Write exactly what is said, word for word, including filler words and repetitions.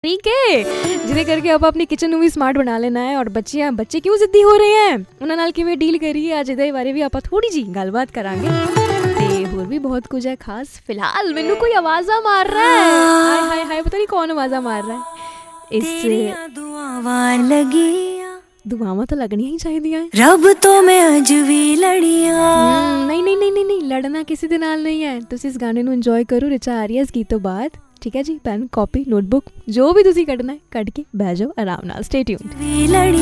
ठीक है ਜਿਹਦੇ ਕਰਕੇ ਆਪਾਂ ਆਪਣੀ ਕਿਚਨ ਨੂੰ ਵੀ ਸਮਾਰਟ ਬਣਾ ਲੈਣਾ ਹੈ ਔਰ ਬੱਚਿਆਂ ਬੱਚੇ ਕਿਉਂ ਜ਼ਿੱਦੀ ਹੋ ਰਹੇ ਹੈ ਉਹਨਾਂ ਨਾਲ ਕਿਵੇਂ ਡੀਲ ਕਰੀਏ ਅੱਜ ਇਹਦੇ ਬਾਰੇ ਵੀ ਆਪਾਂ ਥੋੜੀ ਜੀ ਗੱਲਬਾਤ ਕਰਾਂਗੇ ਤੇ ਹੋਰ ਵੀ ਬਹੁਤ ਕੁਝ ਹੈ ਖਾਸ ਫਿਲਹਾਲ ਮੈਨੂੰ ਕੋਈ ਆਵਾਜ਼ਾਂ ਮਾਰ ਰਿਹਾ ਹੈ ਹਾਏ ਹਾਏ ਹਾਏ ਪਤਾ ਨਹੀਂ ਕੌਣ ਆਵਾਜ਼ਾਂ ਮਾਰ ਰਿਹਾ ਹੈ ਇਸ ਦੁਆਵਾਂ ਲੱਗੀਆਂ ਦੁਆਵਾਂ ਤਾਂ ਲੱਗਣੀਆਂ ਹੀ ਚਾਹੀਦੀਆਂ ਰੱਬ ਤੋਂ ਮੈਂ ਅੱਜ ਵੀ ਲੜੀਆਂ ਨਹੀਂ ਨਹੀਂ ਨਹੀਂ ਨਹੀਂ ਲੜਨਾ ਕਿਸੇ ਦੇ ਨਾਲ ਨਹੀਂ ਹੈ ਤੁਸੀਂ ਇਸ ਗਾਣੇ ਨੂੰ ਇੰਜੋਏ ਕਰੋ ਰਿਚਾ ਆਰੀਆ ਇਸ ਗੀਤ ਤੋਂ ਬਾਅਦ ठीक है जी पेन कॉपी नोटबुक जो भी तुसी कढ़ना है कढ़ के बह जाओ आराम नाल स्टे ट्यून्ड।